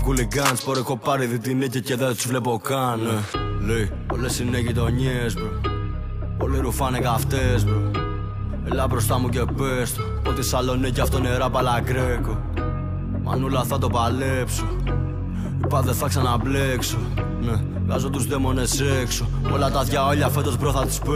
κουλιγκάν. Σπορ έχω πάρει δει την νίκη και δεν τους βλέπω καν. Λέει, όλες είναι γειτονιές, bro. Όλοι ρουφάνε καυτές, bro. Έλα μπροστά μου και πες το. Ότι Σαλονίκη αυτό είναι ράπ αλλά γκρέκο. Μανούλα θα το παλέψω. Είπα δεν θα ξαναμπλέξω. Ναι, βγάζω τους δαίμονες έξω. Όλα τα διαόλια φέτος μπρο θα τις